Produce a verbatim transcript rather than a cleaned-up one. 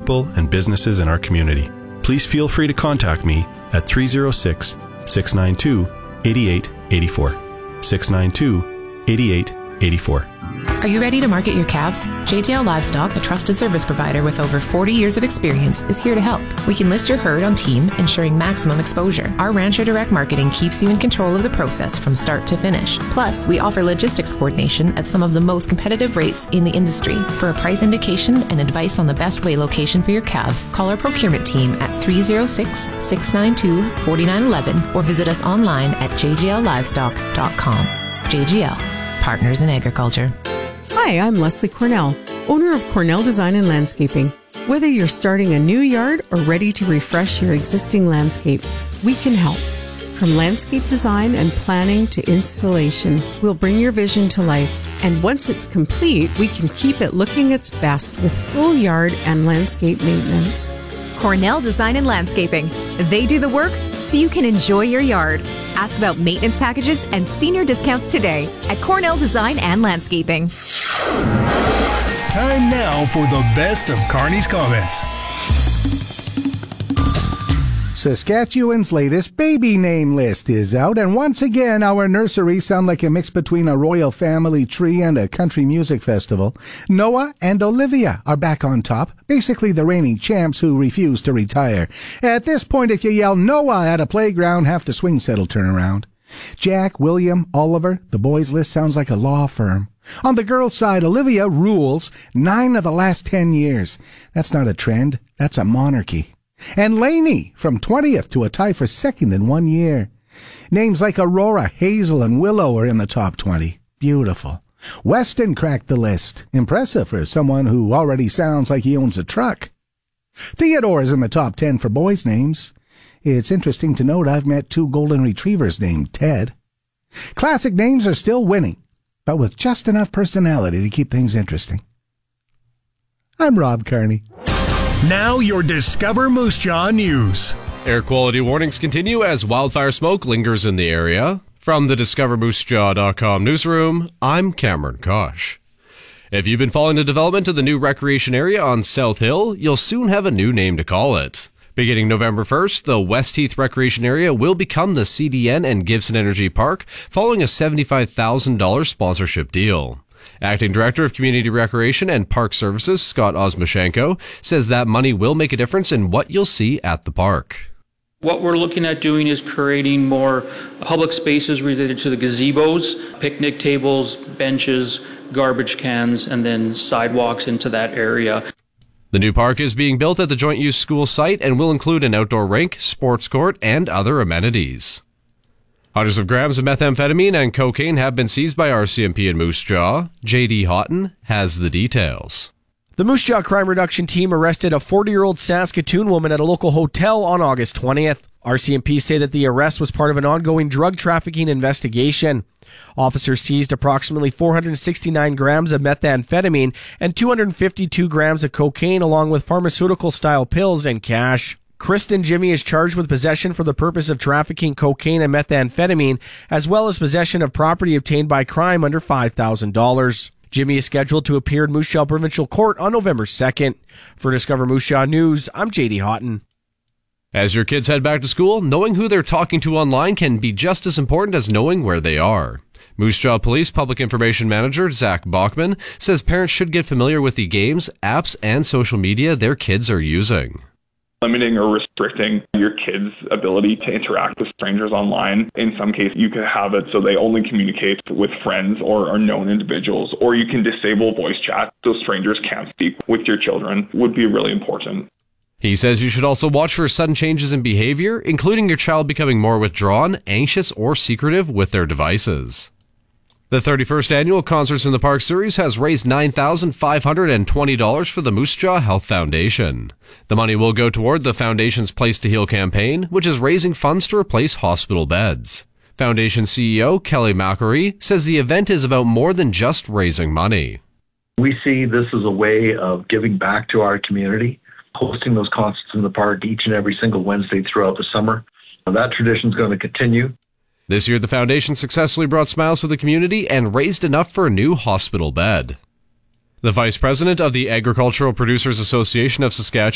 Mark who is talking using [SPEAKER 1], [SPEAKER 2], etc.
[SPEAKER 1] people and businesses in our community. Please feel free to contact me at three oh six, six nine two, eight eight eight four. six nine two, eight eight eight four.
[SPEAKER 2] Are you ready to market your calves? J G L Livestock, a trusted service provider with over forty years of experience, is here to help. We can list your herd on Team, ensuring maximum exposure. Our Rancher Direct Marketing keeps you in control of the process from start to finish. Plus, we offer logistics coordination at some of the most competitive rates in the industry. For a price indication and advice on the best weigh location for your calves, call our procurement team at three oh six, six nine two, four nine one one or visit us online at j g l livestock dot com. J G L, Partners in Agriculture.
[SPEAKER 3] Hi, I'm Leslie Cornell, owner of Cornell Design and Landscaping. Whether you're starting a new yard or ready to refresh your existing landscape, we can help. From landscape design and planning to installation, we'll bring your vision to life. And once it's complete, we can keep it looking its best with full yard and landscape maintenance.
[SPEAKER 4] Cornell Design and Landscaping. They do the work so you can enjoy your yard. Ask about maintenance packages and senior discounts today at Cornell Design and Landscaping.
[SPEAKER 5] Time now for the best of Carney's comments.
[SPEAKER 6] Saskatchewan's latest baby name list is out, and once again our nurseries sound like a mix between a royal family tree and a country music festival. Noah and Olivia are back on top, basically the reigning champs who refuse to retire. At this point, if you yell Noah at a playground, half the swing set will turn around. Jack, William, Oliver, the boys' list sounds like a law firm. On the girls' side, Olivia rules nine of the last ten years. That's not a trend, that's a monarchy. And Lainey, from twentieth to a tie for second in one year. Names like Aurora, Hazel, and Willow are in the top twenty. Beautiful. Weston cracked the list. Impressive for someone who already sounds like he owns a truck. Theodore is in the top ten for boys' names. It's interesting to note I've met two golden retrievers named Ted. Classic names are still winning, but with just enough personality to keep things interesting. I'm Rob Carney.
[SPEAKER 5] Now your Discover Moose Jaw news.
[SPEAKER 7] Air quality warnings continue as wildfire smoke lingers in the area. From the discover moose jaw dot com newsroom, I'm Cameron Kosh. If you've been following the development of the new recreation area on South Hill, you'll soon have a new name to call it. Beginning November first, the West Heath Recreation Area will become the C D N and Gibson Energy Park following a seventy-five thousand dollars sponsorship deal. Acting Director of Community Recreation and Park Services, Scott Osmashenko, says that money will make a difference in what you'll see at the park.
[SPEAKER 8] What we're looking at doing is creating more public spaces related to the gazebos, picnic tables, benches, garbage cans, and then sidewalks into that area.
[SPEAKER 7] The new park is being built at the Joint Use School site and will include an outdoor rink, sports court, and other amenities. Hundreds of grams of methamphetamine and cocaine have been seized by R C M P in Moose Jaw. J D Houghton has the details.
[SPEAKER 9] The Moose Jaw Crime Reduction Team arrested a forty-year-old Saskatoon woman at a local hotel on August twentieth. R C M P say that the arrest was part of an ongoing drug trafficking investigation. Officers seized approximately four hundred sixty-nine grams of methamphetamine and two hundred fifty-two grams of cocaine along with pharmaceutical-style pills and cash. Kristen Jimmy is charged with possession for the purpose of trafficking cocaine and methamphetamine, as well as possession of property obtained by crime under five thousand dollars. Jimmy is scheduled to appear in Moose Jaw Provincial Court on November second. For Discover Moose Jaw News, I'm J D Houghton.
[SPEAKER 7] As your kids head back to school, knowing who they're talking to online can be just as important as knowing where they are. Moose Jaw Police Public Information Manager Zach Bachman says parents should get familiar with the games, apps, and social media their kids are using.
[SPEAKER 10] Limiting or restricting your kids' ability to interact with strangers online. In some cases, you could have it so they only communicate with friends or, or known individuals, or you can disable voice chat so strangers can't speak with your children, would be really important.
[SPEAKER 7] He says you should also watch for sudden changes in behavior, including your child becoming more withdrawn, anxious, or secretive with their devices. The thirty-first Annual Concerts in the Park series has raised nine thousand five hundred twenty dollars for the Moose Jaw Health Foundation. The money will go toward the Foundation's Place to Heal campaign, which is raising funds to replace hospital beds. Foundation C E O Kelly McElry says the event is about more than just raising money.
[SPEAKER 11] We see this as a way of giving back to our community, hosting those concerts in the park each and every single Wednesday throughout the summer. That tradition is going to continue.
[SPEAKER 7] This year, the foundation successfully brought smiles to the community and raised enough for a new hospital bed. The vice president of the Agricultural Producers Association of Saskatchewan